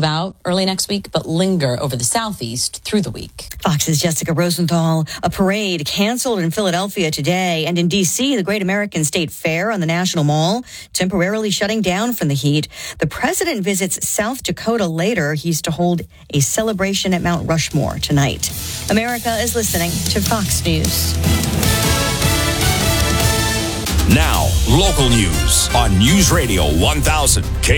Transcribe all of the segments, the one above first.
out early next week, but linger over the southeast through the week. Fox's Jessica Rosenthal. A parade canceled in Philadelphia today, and in D.C., the Great American State Fair on the National Mall temporarily shutting down from the heat. The president visits South Dakota later. He's to hold a celebration at Mount Rushmore tonight. America is listening to Fox News. Now, local news on News Radio 1000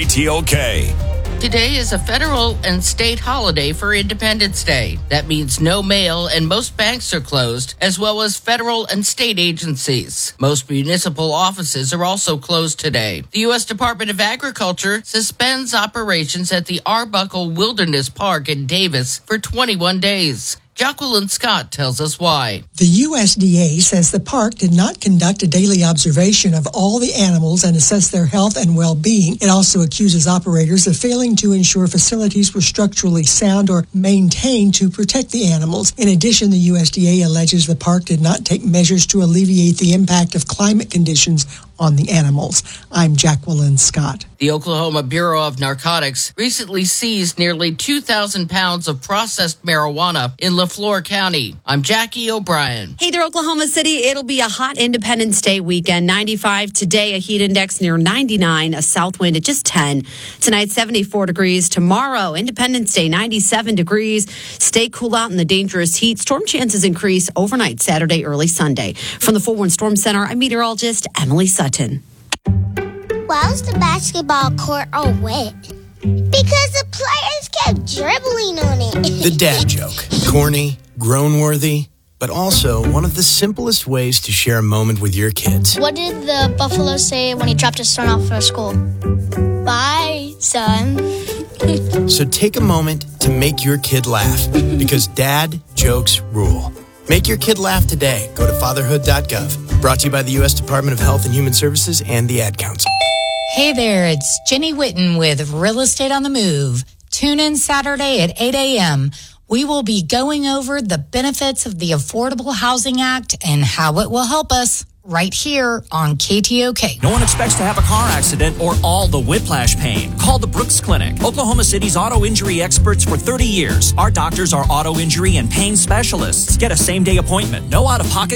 KTOK. Today is a federal and state holiday for Independence Day. That means no mail and most banks are closed, as well as federal and state agencies. Most municipal offices are also closed today. The U.S. Department of Agriculture suspends operations at the Arbuckle Wilderness Park in Davis for 21 days. Jacqueline Scott tells us why. The USDA says the park did not conduct a daily observation of all the animals and assess their health and well-being. It also accuses operators of failing to ensure facilities were structurally sound or maintained to protect the animals. In addition, the USDA alleges the park did not take measures to alleviate the impact of climate conditions on the animals. I'm Jacqueline Scott. The Oklahoma Bureau of Narcotics recently seized nearly 2,000 pounds of processed marijuana in LaFleur County. I'm Jackie O'Brien. Hey there, Oklahoma City. It'll be a hot Independence Day weekend. 95 today, a heat index near 99, a south wind at just 10. Tonight, 74 degrees. Tomorrow, Independence Day, 97 degrees. Stay cool out in the dangerous heat. Storm chances increase overnight Saturday, early Sunday. From the 4-1 Storm Center, I'm meteorologist Emily Sutton. Why was the basketball court all wet? Because the players kept dribbling on it. The dad joke. Corny, groan-worthy, but also one of the simplest ways to share a moment with your kids. What did the buffalo say when he dropped his son off for school? Bye, son. So take a moment to make your kid laugh, because dad jokes rule. Make your kid laugh today. Go to fatherhood.gov. Brought to you by the U.S. Department of Health and Human Services and the Ad Council. Hey there, it's Jenny Whitten with Real Estate on the Move. Tune in Saturday at 8 a.m. We will be going over the benefits of the Affordable Housing Act and how it will help us right here on KTOK. No one expects to have a car accident or all the whiplash pain. Call the Brooks Clinic, Oklahoma City's auto injury experts for 30 years. Our doctors are auto injury and pain specialists. Get a same-day appointment. No out-of-pocket